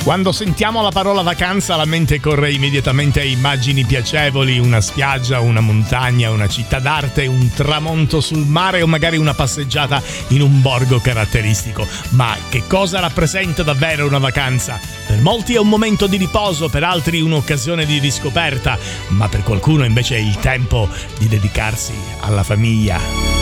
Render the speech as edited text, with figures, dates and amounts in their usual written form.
Quando sentiamo la parola vacanza la mente corre immediatamente a immagini piacevoli, una spiaggia, una montagna, una città d'arte, un tramonto sul mare o magari una passeggiata in un borgo caratteristico. Ma che cosa rappresenta davvero una vacanza? Per molti è un momento di riposo, per altri un'occasione di riscoperta, ma per qualcuno invece è il tempo di dedicarsi alla famiglia.